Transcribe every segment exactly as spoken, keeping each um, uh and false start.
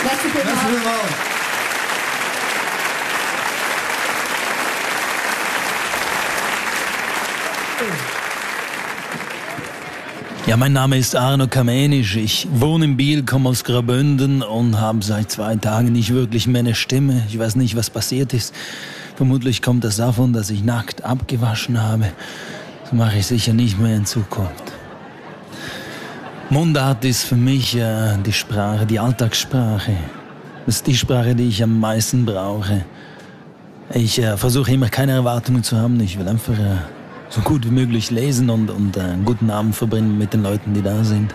Merci vielmals. Merci vielmals. Ja, mein Name ist Arno Kamenisch. Ich wohne in Biel, komme aus Graubünden und habe seit zwei Tagen nicht wirklich mehr eine Stimme. Ich weiß nicht, was passiert ist. Vermutlich kommt das davon, dass ich nackt abgewaschen habe. Das mache ich sicher nicht mehr in Zukunft. Mundart ist für mich äh, die Sprache, die Alltagssprache. Das ist die Sprache, die ich am meisten brauche. Ich äh, versuche immer keine Erwartungen zu haben. Ich will einfach äh, so gut wie möglich lesen und, und äh, einen guten Abend verbringen mit den Leuten, die da sind.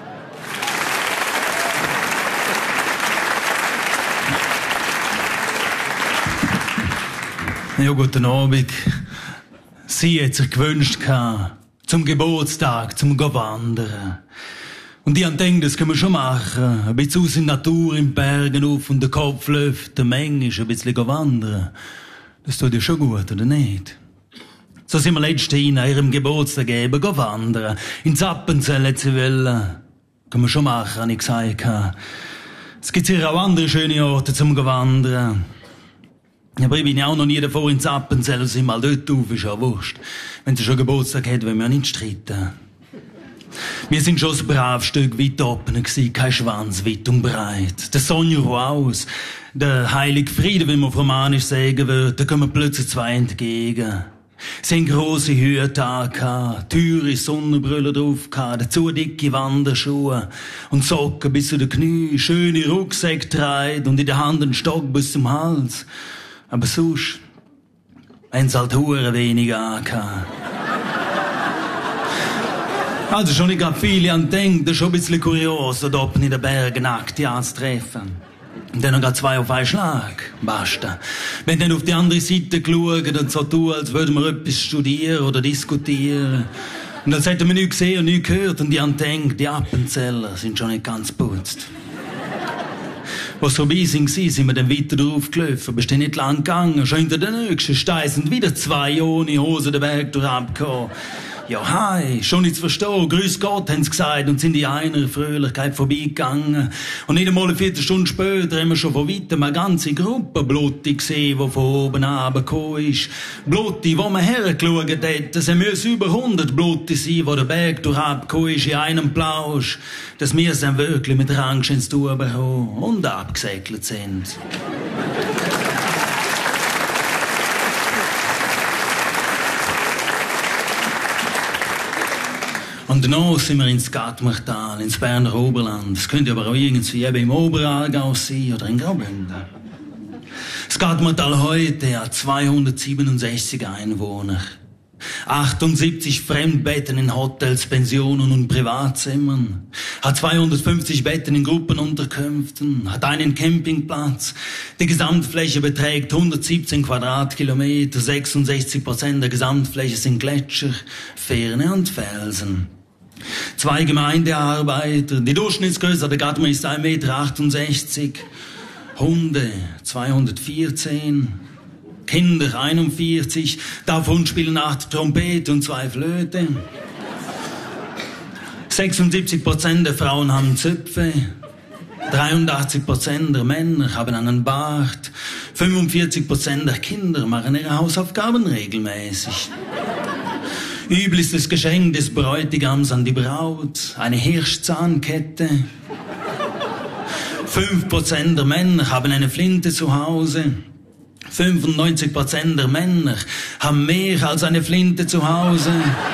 Ja, guten Abend. Sie hat sich gewünscht, zum Geburtstag, zum Gehen wandern. Und ich habe gedacht, das können wir schon machen. Ein bisschen aus in die Natur, in den Bergen auf und den Kopf lüften, manchmal ein bisschen gehen wandern. Das tut ja schon gut, oder nicht? So sind wir letztes Jahr an ihrem Geburtstag eben gehen wandern. In Zappenzell hat sie wollen. Können wir schon machen, habe ich gesagt. Es gibt sicher auch andere schöne Orte zum gehen wandern. Aber ich bin ja auch noch nie davor in Zappenzell und sind mal dort auf, ist ja wurscht. Wenn sie schon Geburtstag hat, wollen wir ja nicht streiten. Wir sind schon ein braves Stück weit oben gewesen, kein Schwanz, weit und breit. Der Sonja raus, der heilige Friede, wie man auf Romanisch sagen würde, da kommen plötzlich zwei entgegen. Sie haben grosse Hüte angehabt, teure Sonnenbrille drauf gehabt, dazu dicke Wanderschuhe und Socken bis zu den Knie, schöne Rucksäcke getragen und in der Hand einen Stock bis zum Hals. Aber sonst haben sie halt hure wenig angehabt. Also schon nicht grad viele an denken, das ist schon ein bisschen kurios, da oben in den Bergen nackt anzutreffen. Und dann noch grad zwei auf einen Schlag. Basta. Wenn dann auf die andere Seite schauen und so tun, als würden wir etwas studieren oder diskutieren. Und als hätten wir nichts gesehen und nichts gehört und die haben gedacht, die Appenzeller sind schon nicht ganz putzt. Was vorbei sind, sind wir dann weiter drauf gelaufen, aber es ist nicht lang gegangen. Schon hinter den nächsten Stein sind wieder zwei ohne Hose den Berg durchgekommen. Ja, hi, schon nicht zu verstehen, grüß Gott, haben sie gesagt, und sind in einer Fröhlichkeit vorbeigegangen. Und nicht einmal eine Viertelstunde später haben wir schon von weitem eine ganze Gruppe Blutti gesehen, die von oben runtergekommen ist. Blutti, wo man hergeschaut hat, das müssen über hundert Blutti sein, wo der Berg durchgekommen ist in einem Plausch, dass wir es dann wirklich mit Angst ins Tun bekommen und abgesäckelt sind. Und danach sind wir ins Gatmachtal, ins Berner Oberland. Das könnte aber auch irgendwie eben im Oberaargau sein oder in Graubünden. Das Gatmachtal heute hat zweihundertsiebenundsechzig Einwohner. achtundsiebzig Fremdbetten in Hotels, Pensionen und Privatzimmern. Hat zweihundertfünfzig Betten in Gruppenunterkünften. Hat einen Campingplatz. Die Gesamtfläche beträgt hundertsiebzehn Quadratkilometer. sechsundsechzig Prozent der Gesamtfläche sind Gletscher, Fähne und Felsen. Zwei Gemeindearbeiter. Die Durchschnittsgröße der Gatma ist ein Meter achtundsechzig. Hunde zweihundertvierzehn. Kinder einundvierzig. Davon spielen acht Trompete und zwei Flöte. sechsundsiebzig Prozent der Frauen haben Zöpfe. dreiundachtzig Prozent der Männer haben einen Bart. fünfundvierzig Prozent der Kinder machen ihre Hausaufgaben regelmäßig. Üblichstes Geschenk des Bräutigams an die Braut, eine Hirschzahnkette. fünf Prozent der Männer haben eine Flinte zu Hause. fünfundneunzig Prozent der Männer haben mehr als eine Flinte zu Hause.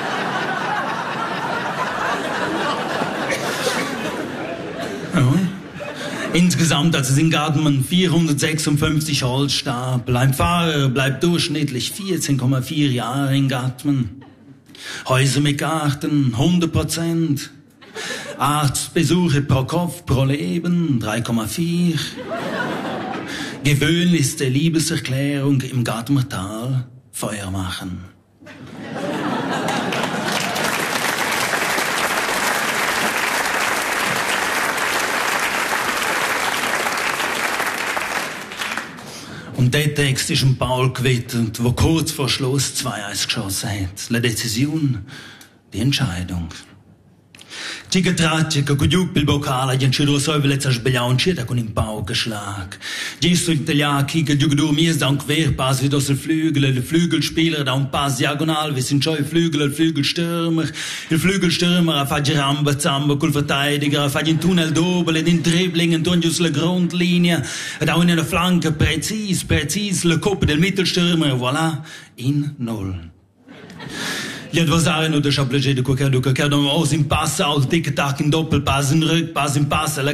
Ja. Insgesamt, also sind Gartenmann vierhundertsechsundfünfzig Holzstapel. Ein Fahrer bleibt durchschnittlich vierzehn Komma vier Jahre in Gartmann. Häuser mit Garten, hundert Prozent. Arztbesuche pro Kopf, pro Leben, drei Komma vier. Gewöhnlichste Liebeserklärung im Gatmertal, Feuer machen. Und der Text ist ein Paul gewidmet, der kurz vor Schluss zwei Eis geschossen hat. La Decision, die Entscheidung. Cica traccia, con giù il boccale, gli ancero sove le sbagliamo un cita con un paukenschlag. Gesto Italien, kicke giugdu mir da un querpass wie das der Flügel, der Flügelspieler da un pass diagonal, wie sind schon Flügel, der Flügelstürmer, der Flügelstürmer, a faggi ramba zamba col Verteidiger, a faggi un tunnel doble, in Dribblingen, donjus la Grundlinie, da in der Flanke, präzis, präzis, le Koppe del Mittelstürmer, voilà, in null. Gli avversari non ci ha piacere di qualche, di qualche, aus im Pass, aus dicke Tag in Doppelpass, in Rückpass, im Pass,